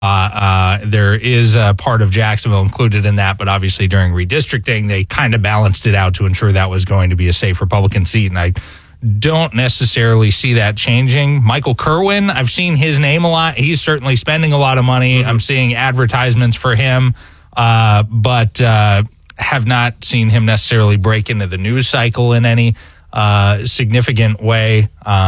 There is a part of Jacksonville included in that, but obviously during redistricting, they kind of balanced it out to ensure that was going to be a safe Republican seat, and I don't necessarily see that changing. Michael Kerwin, I've seen his name a lot. He's certainly spending a lot of money. I'm seeing advertisements for him, but have not seen him necessarily break into the news cycle in any significant way.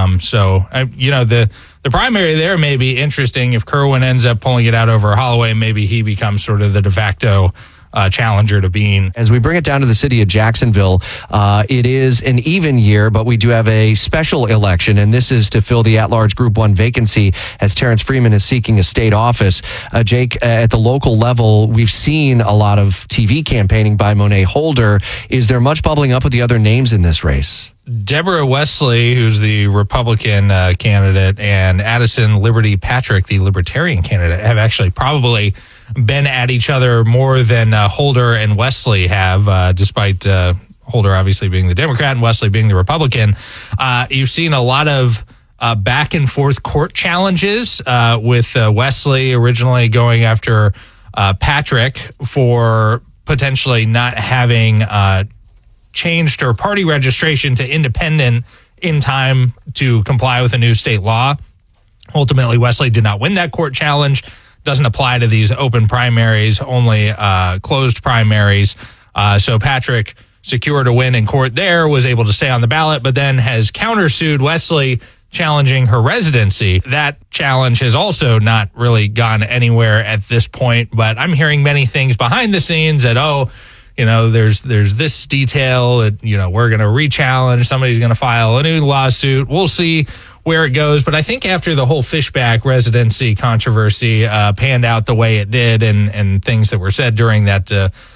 The primary there may be interesting. If Kerwin ends up pulling it out over Holloway, maybe he becomes sort of the de facto challenger to Bean. As we bring it down to the city of Jacksonville, it is an even year, but we do have a special election, and this is to fill the at-large Group 1 vacancy as Terrence Freeman is seeking a state office. Jake, at the local level, we've seen a lot of TV campaigning by Monet Holder. Is there much bubbling up with the other names in this race? Deborah Wesley, who's the Republican candidate, and Addison Liberty Patrick, the Libertarian candidate, have actually probably been at each other more than Holder and Wesley have, despite Holder obviously being the Democrat and Wesley being the Republican. You've seen a lot of back and forth court challenges with Wesley originally going after Patrick for potentially not having changed her party registration to independent in time to comply with a new state law. Ultimately, Wesley did not win that court challenge. Doesn't apply to these open primaries, only closed primaries. So Patrick secured a win in court there, was able to stay on the ballot, but then has countersued Wesley, challenging her residency. That challenge has also not really gone anywhere at this point, but I'm hearing many things behind the scenes that, there's this detail that, we're going to re-challenge. Somebody's going to file a new lawsuit. We'll see where it goes. But I think after the whole Fishback residency controversy panned out the way it did and things that were said during that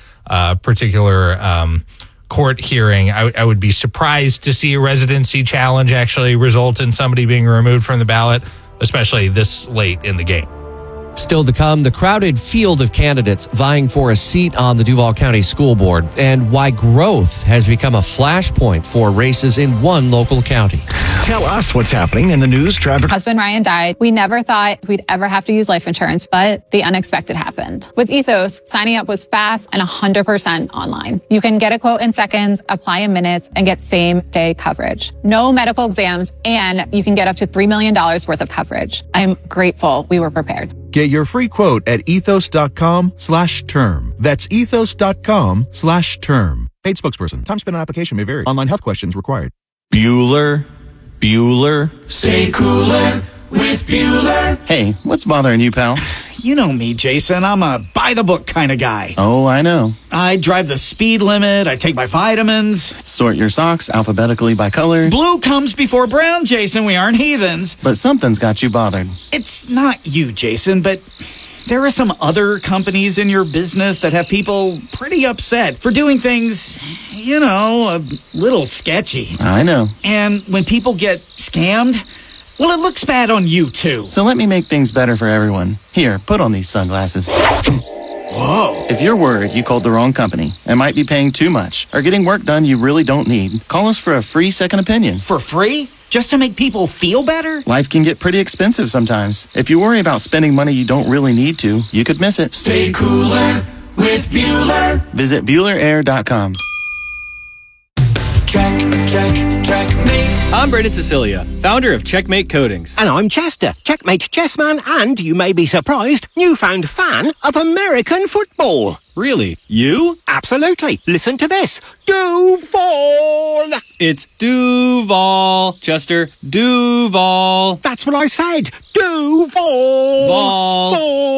particular court hearing, I would be surprised to see a residency challenge actually result in somebody being removed from the ballot, especially this late in the game. Still to come, the crowded field of candidates vying for a seat on the Duval County School Board, and why growth has become a flashpoint for races in one local county. Tell us what's happening in the news, traffic. Husband Ryan died. We never thought we'd ever have to use life insurance, but the unexpected happened. With Ethos, signing up was fast and 100% online. You can get a quote in seconds, apply in minutes, and get same-day coverage. No medical exams, and you can get up to $3 million worth of coverage. I'm grateful we were prepared. Get your free quote at ethos.com/term. That's ethos.com/term. Paid spokesperson. Time spent on application may vary. Online health questions required. Bueller. Stay cooler with Bueller. Hey, what's bothering you, pal? You know me, Jason. I'm a by-the-book kind of guy. Oh, I know. I drive the speed limit. I take my vitamins. Sort your socks alphabetically by color. Blue comes before brown, Jason. We aren't heathens. But something's got you bothered. It's not you, Jason, but there are some other companies in your business that have people pretty upset for doing things, a little sketchy. I know. And when people get scammed, well, it looks bad on you, too. So let me make things better for everyone. Here, put on these sunglasses. Whoa. If you're worried you called the wrong company and might be paying too much or getting work done you really don't need, call us for a free second opinion. For free? Just to make people feel better? Life can get pretty expensive sometimes. If you worry about spending money you don't really need to, you could miss it. Stay cooler with Bueller. Visit BuellerAir.com. Checkmate. I'm Brendan Cecilia, founder of Checkmate Coatings. And I'm Chester, Checkmate's chessman and, you may be surprised, newfound fan of American football. Really? You? Absolutely. Listen to this. Duval! It's Duval, Chester. Duval. That's what I said. Duval! Vol.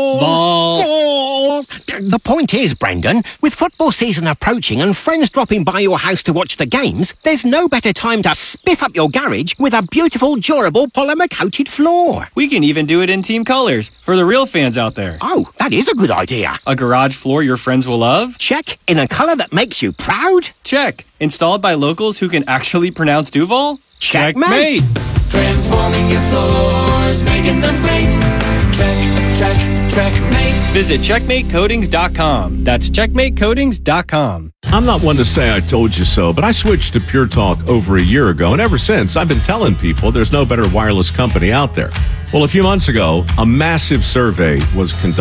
The point is, Brendan, with football season approaching and friends dropping by your house to watch the games, there's no better time to spiff up your garage with a beautiful, durable, polymer-coated floor. We can even do it in team colors for the real fans out there. Oh, that is a good idea. A garage floor your friends will love? Check. In a color that makes you proud? Check. Installed by locals who can actually pronounce Duval? Checkmate. Transforming your floors, making them great. Checkmate. Visit checkmatecoatings.com. That's checkmatecoatings.com. I'm not one to say I told you so, but I switched to Pure Talk over a year ago, and ever since, I've been telling people there's no better wireless company out there. Well, a few months ago, a massive survey was conducted.